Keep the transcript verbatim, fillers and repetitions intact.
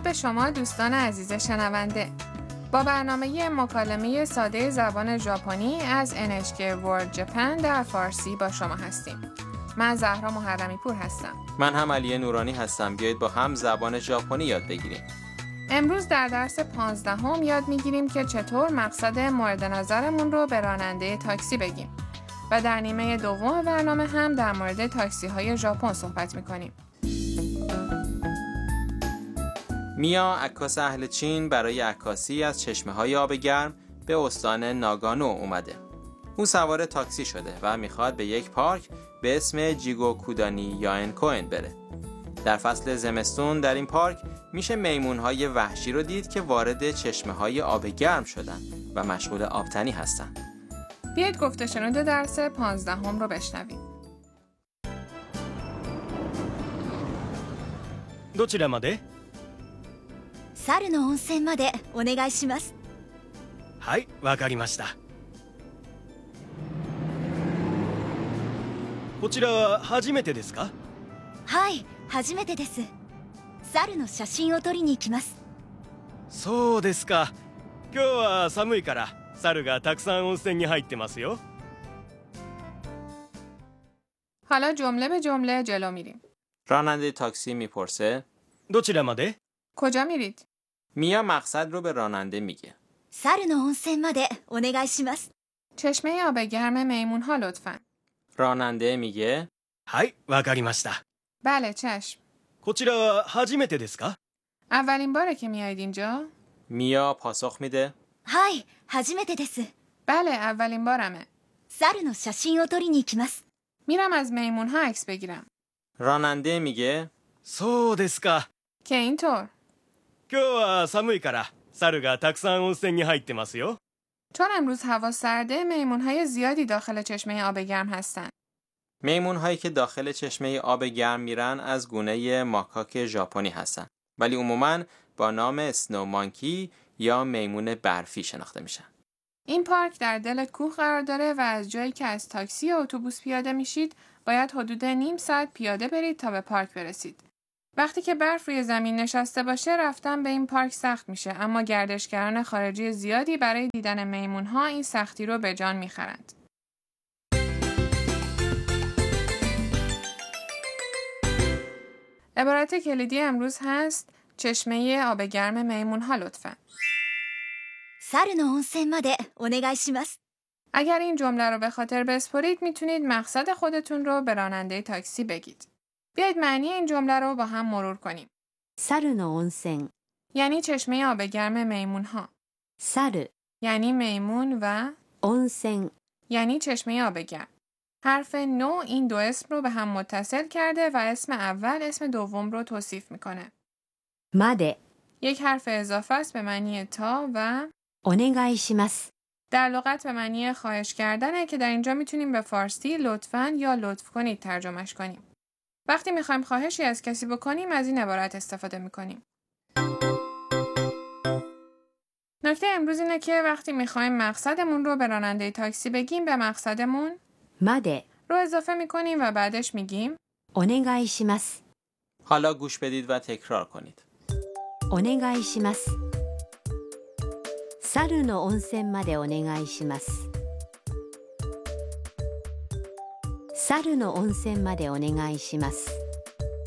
به شما دوستان عزیز شنونده. با برنامه مکالمه ساده زبان ژاپنی از ان اچ کی World Japan در فارسی با شما هستیم. من زهرا محرمی پور هستم. من هم علی نورانی هستم. بیایید با هم زبان ژاپنی یاد بگیریم. امروز در درس پانزدهم یاد میگیریم که چطور مقصد مورد نظرمون رو به راننده تاکسی بگیم. و در نیمه دوم برنامه هم در مورد تاکسی های ژاپن صحبت میکنیم. میا، عکاس اهل چین، برای عکاسی از چشمه‌های آب گرم به استان ناگانو اومده. او سوار تاکسی شده و میخواد به یک پارک به اسم جیگوکودانی یائنکوئن بره. در فصل زمستون در این پارک میشه میمون‌های وحشی رو دید که وارد چشمه‌های آب گرم شدن و مشغول آبتنی هستن. بیایید گفته شنود درس پانزدهم رو بشنویم. どちらまで？ 猿の温泉までお願いします。 はい、わかりました。こちらは初めてですか？ はい、初めてです。猿の写真を撮りに行きます。 そうですか。今日は寒いから猿がたくさん温泉に入ってますよ。 حالا جمله به جمله جلو میریم. راننده تاکسی میپرسه どちらまで؟ کجا میرید؟ میا مقصد رو به راننده میگه. 猿の温泉までお願いします。 چشمه آب گرم میمون ها لطفاً. راننده میگه はい、わかりました。 بله چشم. こちらは初めてですか？ اولین باره که میایید اینجا؟ میا پاسخ میده はい、初めてです。 بله اولین بارمه. 猿の写真を撮りに行きます。 میرم از میمون ها عکس بگیرم. راننده میگه そうですか。 که اینطور. 今日は寒いから猿がたくさん温泉に入ってますよ。 چون امروز هوا سرده میمون های زیادی داخل چشمه آب گرم هستن. میمون هایی که داخل چشمه آب گرم میرن از گونه ماکاک ژاپنی هستن، ولی عموماً با نام اسنو مانکی یا میمون برفی شناخته میشن. این پارک در دل کوه قرار داره و از جایی که از تاکسی یا اتوبوس پیاده میشید باید حدود نیم ساعت پیاده برید تا به پارک برسید. وقتی که برف روی زمین نشسته باشه رفتن به این پارک سخت میشه، اما گردشگران خارجی زیادی برای دیدن میمون‌ها این سختی رو به جان میخرند. عبارت کلیدی امروز هست چشمه آب گرم میمون‌ها لطفاً. 猿の温泉までお願いします。 اگر این جمله رو به خاطر بسپرید میتونید مقصد خودتون رو به راننده تاکسی بگید. بیایید معنی این جمله رو با هم مرور کنیم. 猿の温泉 یعنی چشمه آب گرم میمون‌ها. 猿 یعنی میمون و 温泉 یعنی چشمه آب گرم. حرف نو این دو اسم رو به هم متصل کرده و اسم اول اسم دوم رو توصیف میکنه. まで یک حرف اضافه است به معنی تا و お願いします در لغت به معنی خواهش کردنه که در اینجا میتونیم به فارسی لطفاً یا لطف کنید ترجمهش کنیم. وقتی میخوایم خواهشی از کسی بکنیم از این عبارت استفاده میکنیم. نکته امروز اینه که وقتی میخوایم مقصدمون رو به راننده تاکسی بگیم به مقصدمون まで رو اضافه میکنیم و بعدش میگیم お願いします حالا گوش بدید و تکرار کنید. お願いします猿の温泉までお願いします猿の温泉までお願いします